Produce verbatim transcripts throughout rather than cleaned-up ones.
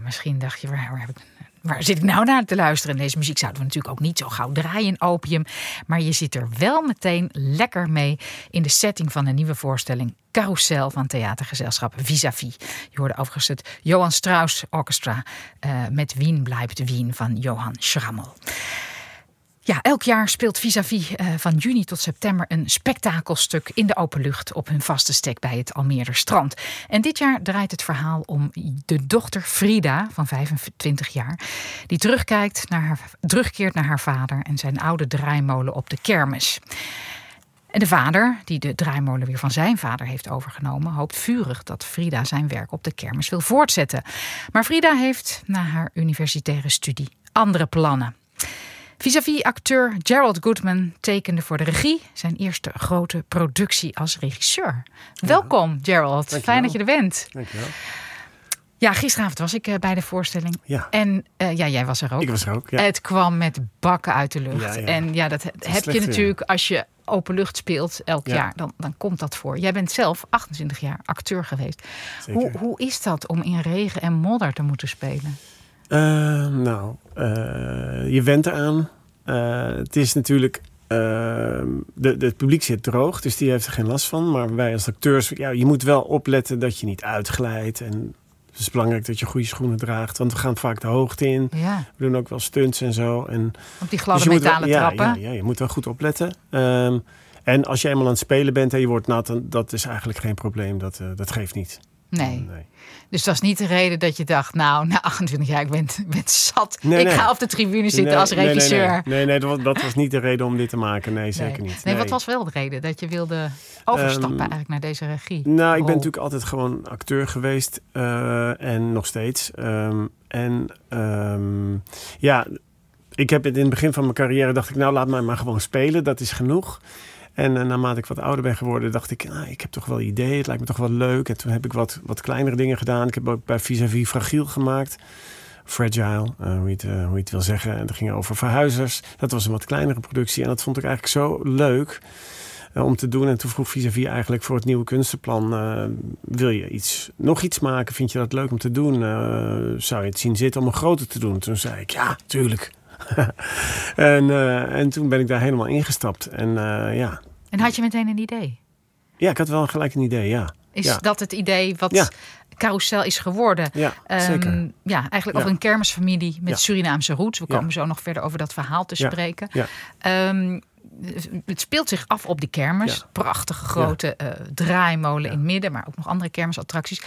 misschien dacht je, waar, waar, heb ik, waar zit ik nou naar te luisteren? En deze muziek zouden we natuurlijk ook niet zo gauw draaien in Opium. Maar je zit er wel meteen lekker mee in de setting van een nieuwe voorstelling. Carousel van theatergezelschap Vis-à-vis. Je hoorde overigens het Johann Strauss Orchestra uh, met Wien blijft Wien van Johann Schrammel. Ja, elk jaar speelt Vis-à-vis uh, van juni tot september een spektakelstuk in de open lucht op hun vaste stek bij het Almeerder Strand. En dit jaar draait het verhaal om de dochter Frida van vijfentwintig jaar, die terugkijkt naar haar, terugkeert naar haar vader en zijn oude draaimolen op de kermis. En de vader, die de draaimolen weer van zijn vader heeft overgenomen, hoopt vurig dat Frida zijn werk op de kermis wil voortzetten. Maar Frida heeft na haar universitaire studie andere plannen. Vis-à-vis acteur Gerald Goodman tekende voor de regie zijn eerste grote productie als regisseur. Ja. Welkom Gerald, Dankjewel. Fijn dat je er bent. Dankjewel. Ja, gisteravond was ik uh, bij de voorstelling. Ja. En uh, ja, jij was er ook. Ik was er ook, ja. Het kwam met bakken uit de lucht. Ja, ja. En ja, dat, dat heb je natuurlijk weer. Als je open lucht speelt elk ja. jaar, dan, dan komt dat voor. Jij bent zelf achtentwintig jaar acteur geweest. Hoe, hoe is dat om in regen en modder te moeten spelen? Uh, nou, uh, je went eraan. Uh, het is natuurlijk... Uh, de, de, het publiek zit droog, dus die heeft er geen last van. Maar wij als acteurs, ja, je moet wel opletten dat je niet uitglijdt. En het is belangrijk dat je goede schoenen draagt. Want we gaan vaak de hoogte in. Ja. We doen ook wel stunts en zo. En, op die gladde dus metalen wel, trappen. Ja, ja, ja, je moet wel goed opletten. Um, en als je eenmaal aan het spelen bent en je wordt nat, dan, dat is eigenlijk geen probleem. Dat, uh, dat geeft niet. Nee. nee. Dus dat is niet de reden dat je dacht, nou, na achtentwintig jaar, ik ben, ben zat. Nee, ik nee. ga op de tribune zitten nee, als regisseur. Nee, nee, nee. nee, nee dat, was, dat was niet de reden om dit te maken. Nee, zeker nee. niet. Nee, nee, wat was wel de reden dat je wilde overstappen um, eigenlijk naar deze regie? Nou, ik ben natuurlijk altijd gewoon acteur geweest. Uh, en nog steeds. Um, en um, ja, ik heb het in het begin van mijn carrière dacht ik, nou, laat mij maar gewoon spelen. Dat is genoeg. En uh, naarmate ik wat ouder ben geworden, dacht ik, nou, ik heb toch wel ideeën. Het lijkt me toch wel leuk. En toen heb ik wat, wat kleinere dingen gedaan. Ik heb ook bij Vis-à-vis Fragiel gemaakt. Fragile, uh, hoe, je het, uh, hoe je het wil zeggen. En dat ging over verhuizers. Dat was een wat kleinere productie. En dat vond ik eigenlijk zo leuk uh, om te doen. En toen vroeg Vis-à-vis eigenlijk voor het nieuwe kunstenplan. Uh, wil je iets, nog iets maken? Vind je dat leuk om te doen? Uh, zou je het zien zitten om een groter te doen? Toen zei ik, ja, tuurlijk. en, uh, en toen ben ik daar helemaal ingestapt. En uh, ja... En had je meteen een idee? Ja, ik had wel gelijk een idee, ja. Is ja. dat het idee wat ja. Carousel is geworden? Ja, um, zeker. Ja, eigenlijk ja. over een kermisfamilie met ja. Surinaamse roots. We komen ja. zo nog verder over dat verhaal te ja. spreken. Ja. Um, het speelt zich af op die kermis. Ja. Prachtige grote ja. uh, draaimolen ja. in het midden, maar ook nog andere kermisattracties.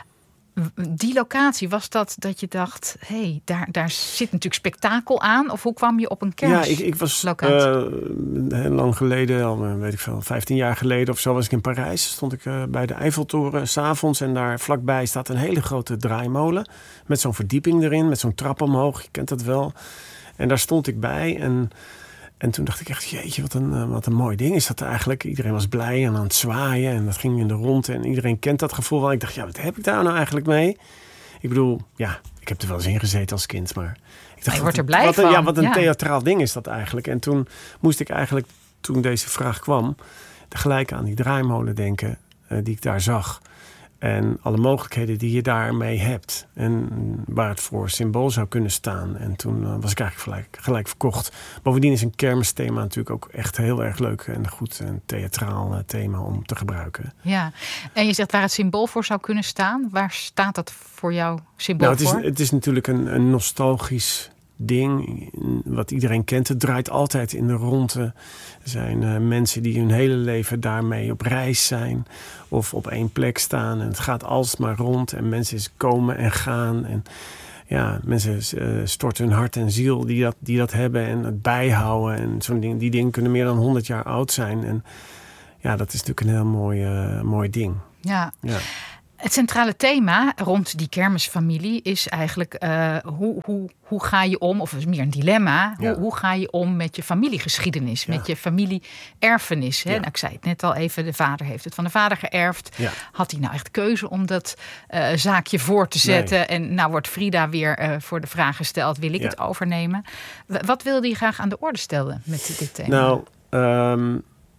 Die locatie, was dat dat je dacht, hé, hey, daar, daar zit natuurlijk spektakel aan? Of hoe kwam je op een kermislocatie? Ja, ik, ik was uh, heel lang geleden, al weet ik veel, vijftien jaar geleden of zo, was ik in Parijs. Stond ik uh, bij de Eiffeltoren 's avonds en daar vlakbij staat een hele grote draaimolen. Met zo'n verdieping erin, met zo'n trap omhoog, je kent dat wel. En daar stond ik bij en... En toen dacht ik echt, jeetje, wat een, wat een mooi ding is dat eigenlijk. Iedereen was blij en aan het zwaaien en dat ging in de rondte. En iedereen kent dat gevoel wel. Ik dacht, ja, wat heb ik daar nou eigenlijk mee? Ik bedoel, ja, ik heb er wel eens in gezeten als kind, maar... Ik dacht, je wordt er wat, blij wat, van. Ja, wat een ja. theatraal ding is dat eigenlijk. En toen moest ik eigenlijk, toen deze vraag kwam, gelijk aan die draaimolen denken uh, die ik daar zag. En alle mogelijkheden die je daarmee hebt. En waar het voor symbool zou kunnen staan. En toen uh, was ik eigenlijk gelijk, gelijk verkocht. Bovendien is een kermisthema natuurlijk ook echt heel erg leuk. En goed een theatraal uh, thema om te gebruiken. Ja, en je zegt waar het symbool voor zou kunnen staan. Waar staat dat voor jou symbool nou, het is, voor? Het is natuurlijk een, een nostalgisch ding. Wat iedereen kent. Het draait altijd in de rondte. Er zijn uh, mensen die hun hele leven daarmee op reis zijn. Of op één plek staan. En het gaat alsmaar rond. En mensen komen en gaan. En ja, mensen uh, storten hun hart en ziel die dat, die dat hebben. En het bijhouden. En zo'n ding. Die dingen kunnen meer dan honderd jaar oud zijn. En ja, dat is natuurlijk een heel mooi, uh, mooi ding. Ja. ja. Het centrale thema rond die kermisfamilie is eigenlijk uh, hoe, hoe, hoe ga je om, of is meer een dilemma, ja. hoe, hoe ga je om met je familiegeschiedenis, ja. met je familieerfenis. Hè? Ja. Nou, ik zei het net al even, de vader heeft het van de vader geërfd. Ja. Had hij nou echt keuze om dat uh, zaakje voor te zetten? Nee. En nou wordt Frida weer uh, voor de vraag gesteld, wil ik ja. het overnemen? W- wat wilde je graag aan de orde stellen met dit thema? Nou, um...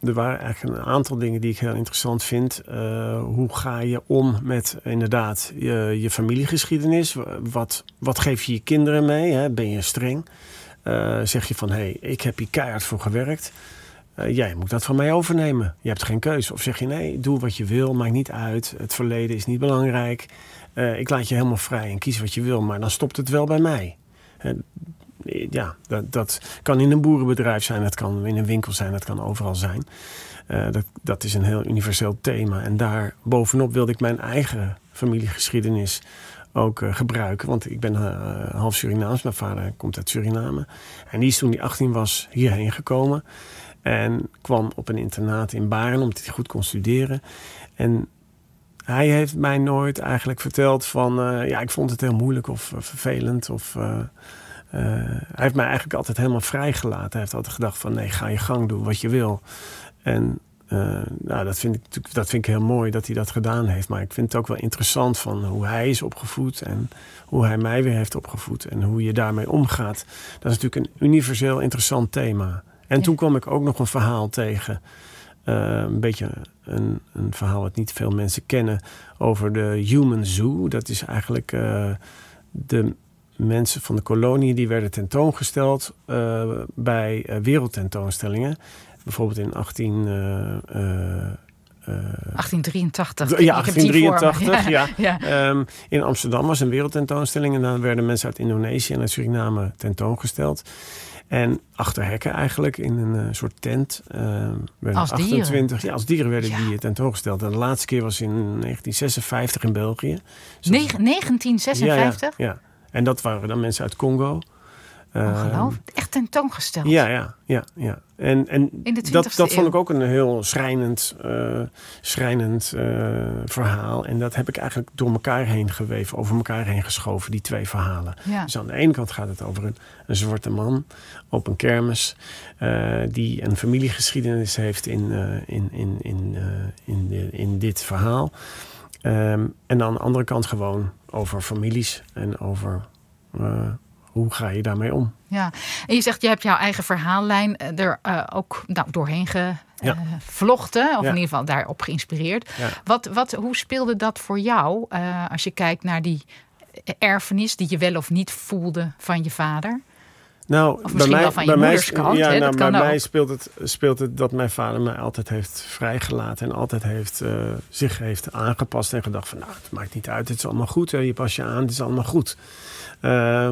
er waren eigenlijk een aantal dingen die ik heel interessant vind. Uh, hoe ga je om met inderdaad je, je familiegeschiedenis? Wat, wat geef je je kinderen mee? Hè? Ben je streng? Uh, zeg je van, hé, hey, ik heb hier keihard voor gewerkt. Uh, jij moet dat van mij overnemen. Je hebt geen keus. Of zeg je, nee, doe wat je wil, maakt niet uit. Het verleden is niet belangrijk. Uh, ik laat je helemaal vrij en kies wat je wil. Maar dan stopt het wel bij mij. Uh, ja, dat, dat kan in een boerenbedrijf zijn. Dat kan in een winkel zijn. Dat kan overal zijn. Uh, dat, dat is een heel universeel thema. En daar bovenop wilde ik mijn eigen familiegeschiedenis ook uh, gebruiken. Want ik ben uh, half Surinaams. Mijn vader komt uit Suriname. En die is toen hij achttien was hierheen gekomen. En kwam op een internaat in Baren, omdat hij goed kon studeren. En hij heeft mij nooit eigenlijk verteld van... Uh, ja, ik vond het heel moeilijk of uh, vervelend. Of, uh, uh, hij heeft mij eigenlijk altijd helemaal vrijgelaten. Hij heeft altijd gedacht van, nee, ga je gang, doe wat je wil. En uh, nou, dat, vind ik, dat vind ik heel mooi dat hij dat gedaan heeft. Maar ik vind het ook wel interessant van hoe hij is opgevoed... en hoe hij mij weer heeft opgevoed. En hoe je daarmee omgaat. Dat is natuurlijk een universeel interessant thema. En ja. Toen kwam ik ook nog een verhaal tegen. Uh, een beetje een, een verhaal dat niet veel mensen kennen. Over de Human Zoo. Dat is eigenlijk uh, de mensen van de kolonie. Die werden tentoongesteld uh, bij uh, wereldtentoonstellingen. Bijvoorbeeld in achttien... Uh, uh, Uh, achttien drieëntachtig. Ja, achttien drieëntachtig. Ja, ja. ja. Um, in Amsterdam was een wereldtentoonstelling. En dan werden mensen uit Indonesië en uit Suriname tentoongesteld. En achter hekken eigenlijk, in een uh, soort tent. Uh, werden als achtentwintig, dieren? Ja, als dieren werden ja. die tentoongesteld. En de laatste keer was in negentien zesenvijftig in België. Dus ne- negentien zesenvijftig? Ja, ja, ja. En dat waren dan mensen uit Congo. Ongelooflijk. Echt tentoongesteld. Ja, ja, ja, ja. En, en dat, dat vond ik ook een heel schrijnend, uh, schrijnend uh, verhaal. En dat heb ik eigenlijk door elkaar heen geweven, over elkaar heen geschoven, die twee verhalen. Ja. Dus aan de ene kant gaat het over een, een zwarte man op een kermis, uh, die een familiegeschiedenis heeft in, uh, in, in, in, uh, in, de, in dit verhaal. Um, en aan de andere kant gewoon over families en over... Uh, Hoe ga je daarmee om? Ja, en je zegt, je hebt jouw eigen verhaallijn er uh, ook nou, doorheen gevlochten. Uh, of ja. in ieder geval daarop geïnspireerd. Ja. Wat, wat, hoe speelde dat voor jou uh, als je kijkt naar die erfenis die je wel of niet voelde van je vader? Nou, of misschien bij wel van mij, je bij moederskant. Ja, hè? nou, dat kan bij ook. mij speelt het, speelt het dat mijn vader mij altijd heeft vrijgelaten. En altijd heeft, uh, zich heeft aangepast en gedacht van... nou, het maakt niet uit, het is allemaal goed. Hè? Je pas je aan, het is allemaal goed. Uh,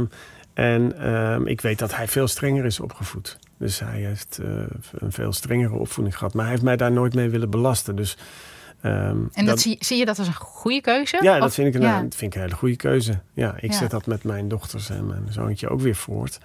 En uh, ik weet dat hij veel strenger is opgevoed. Dus hij heeft uh, een veel strengere opvoeding gehad. Maar hij heeft mij daar nooit mee willen belasten. Dus, um, en dat, dat zie, zie je dat als een goede keuze? Ja, of? dat vind, ik een, ja. dat vind ik een hele goede keuze. Ja, ik ja. zet dat met mijn dochters en mijn zoontje ook weer voort.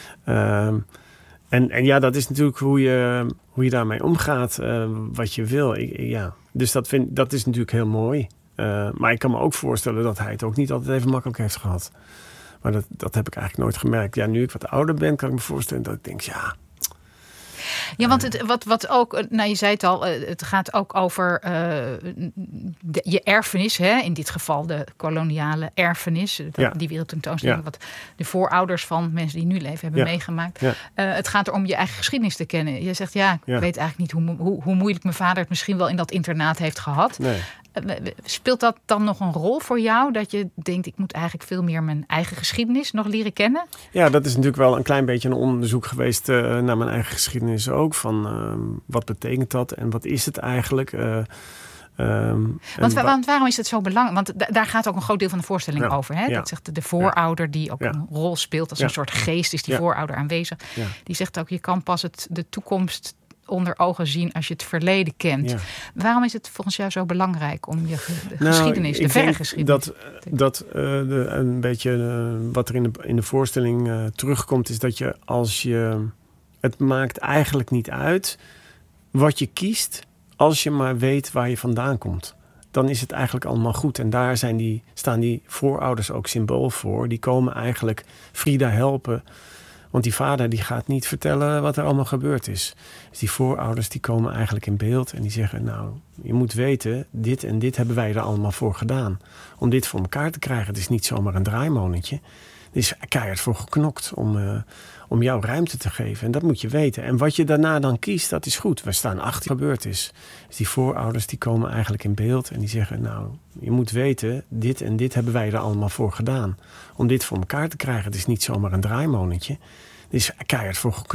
Um, en, en ja, dat is natuurlijk hoe je, hoe je daarmee omgaat. Uh, wat je wil. Ik, ja. Dus dat, vind, dat is natuurlijk heel mooi. Uh, maar ik kan me ook voorstellen dat hij het ook niet altijd even makkelijk heeft gehad. Maar dat, dat heb ik eigenlijk nooit gemerkt. Ja, nu ik wat ouder ben, kan ik me voorstellen dat ik denk, ja... Ja, want het, wat, wat ook, nou je zei het al, het gaat ook over uh, de, je erfenis. Hè? In dit geval de koloniale erfenis. Dat, ja. Die wereldtentoonstelling, ja. wat de voorouders van mensen die nu leven hebben ja. meegemaakt. Ja. Uh, het gaat erom je eigen geschiedenis te kennen. Je zegt, ja, ik ja. weet eigenlijk niet hoe, hoe, hoe moeilijk mijn vader het misschien wel in dat internaat heeft gehad. Nee. Speelt dat dan nog een rol voor jou? Dat je denkt, ik moet eigenlijk veel meer mijn eigen geschiedenis nog leren kennen? Ja, dat is natuurlijk wel een klein beetje een onderzoek geweest uh, naar mijn eigen geschiedenis ook. Van uh, wat betekent dat en wat is het eigenlijk? Uh, um, want, wa- want waarom is het zo belangrijk? Want d- daar gaat ook een groot deel van de voorstelling ja, over. Hè? Ja. Dat zegt de voorouder die ook ja. een rol speelt. Als ja. een soort geest is die ja. voorouder aanwezig. Ja. Die zegt ook, je kan pas het, de toekomst onder ogen zien als je het verleden kent. Ja. Waarom is het volgens jou zo belangrijk om je ge- de nou, geschiedenis, de verre geschiedenis... Dat, dat uh, de, een beetje uh, wat er in de, in de voorstelling uh, terugkomt, is dat je als je... Het maakt eigenlijk niet uit wat je kiest, als je maar weet waar je vandaan komt. Dan is het eigenlijk allemaal goed. En daar zijn die, staan die voorouders ook symbool voor. Die komen eigenlijk Frida helpen. Want die vader die gaat niet vertellen wat er allemaal gebeurd is. Dus die voorouders die komen eigenlijk in beeld. En die zeggen, nou, je moet weten, dit en dit hebben wij er allemaal voor gedaan. Om dit voor elkaar te krijgen. Het is niet zomaar een draaimolentje. is keihard voor geknokt om, uh, om jou ruimte te geven. En dat moet je weten. En wat je daarna dan kiest, dat is goed. We staan achter wat gebeurd is. Dus die voorouders die komen eigenlijk in beeld en die zeggen, nou, je moet weten, dit en dit hebben wij er allemaal voor gedaan. Om dit voor elkaar te krijgen. Het is niet zomaar een draaimolentje. Het is keihard voor geknokt.